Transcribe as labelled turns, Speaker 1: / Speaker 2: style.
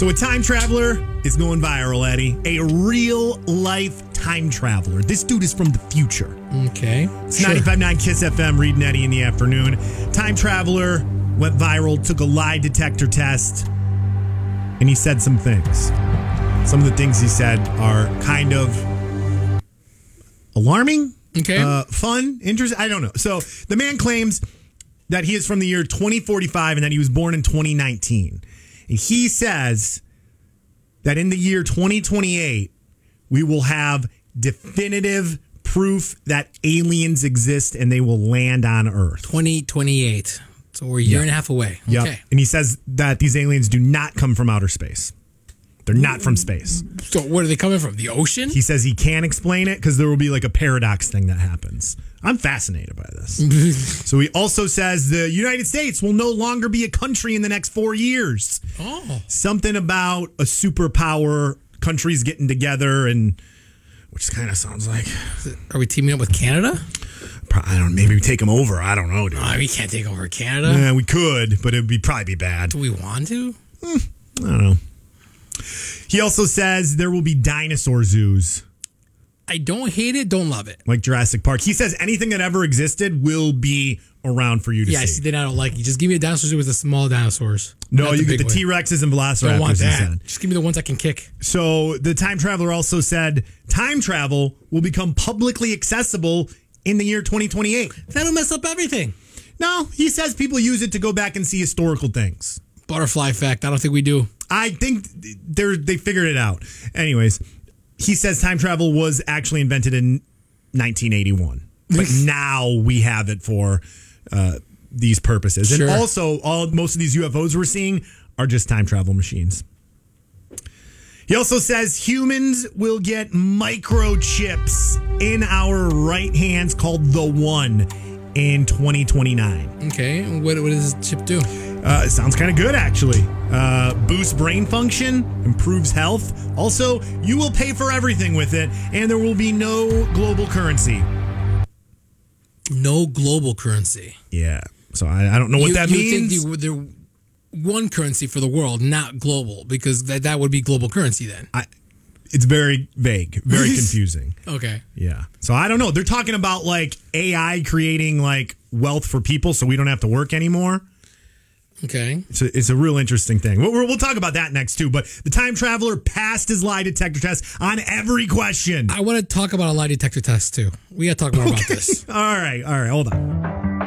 Speaker 1: So a time traveler is going viral, Eddie. A real-life time traveler. This dude is from the future.
Speaker 2: Okay.
Speaker 1: It's 95.9 KISS FM, Reed and Eddie in the afternoon. Time traveler went viral, took a lie detector test, and he said some things. Some of the things he said are kind of alarming, fun, interesting. I don't know. So the man claims that he is from the year 2045 and that he was born in 2019. And he says that in the year 2028, we will have definitive proof that aliens exist and they will land on Earth.
Speaker 2: 2028. So we're a year and a half away.
Speaker 1: Yep.
Speaker 2: Okay.
Speaker 1: And he says that these aliens do not come from outer space. They're not from space.
Speaker 2: So where are they coming from? The ocean?
Speaker 1: He says he can't explain it because there will be like a paradox thing that happens. I'm fascinated by this. So he also says the United States will no longer be a country in the next 4 years.
Speaker 2: Oh.
Speaker 1: Something about a superpower, countries getting together, and which kind of sounds like...
Speaker 2: Are we teaming up with Canada?
Speaker 1: I don't know. Maybe we take them over. I don't know, dude.
Speaker 2: We can't take over Canada.
Speaker 1: Yeah, we could, but it would probably be bad.
Speaker 2: Do we want to?
Speaker 1: I don't know. He also says there will be dinosaur zoos.
Speaker 2: I don't hate it, don't love it.
Speaker 1: Like Jurassic Park. He says anything that ever existed will be around for you to see.
Speaker 2: Yeah, see, then I don't like it. Just give me a dinosaur zoo with the small dinosaurs.
Speaker 1: No, you get the T-Rexes and Velociraptors.
Speaker 2: I don't want that. Just give me the ones I can kick.
Speaker 1: So the time traveler also said time travel will become publicly accessible in the year 2028.
Speaker 2: That'll mess up everything.
Speaker 1: No, he says people use it to go back and see historical things.
Speaker 2: Butterfly effect. I don't think we do.
Speaker 1: I think they figured it out. Anyways, he says time travel was actually invented in 1981. But now we have it for these purposes.
Speaker 2: Sure.
Speaker 1: And also, most of these UFOs we're seeing are just time travel machines. He also says humans will get microchips in our right hands called the One in 2029.
Speaker 2: Okay. What does this chip do?
Speaker 1: It sounds kind of good, actually. Boosts brain function, improves health. Also, you will pay for everything with it, and there will be no global currency.
Speaker 2: No global currency.
Speaker 1: Yeah. So I don't know what that means.
Speaker 2: You think there one currency for the world, not global, because that would be global currency then.
Speaker 1: It's very vague, very confusing.
Speaker 2: Okay.
Speaker 1: Yeah. So I don't know. They're talking about like AI creating like wealth for people so we don't have to work anymore.
Speaker 2: Okay.
Speaker 1: It's a real interesting thing. We'll talk about that next, too. But the time traveler passed his lie detector test on every question.
Speaker 2: I want to talk about a lie detector test, too. We got to talk more about this.
Speaker 1: All right. Hold on.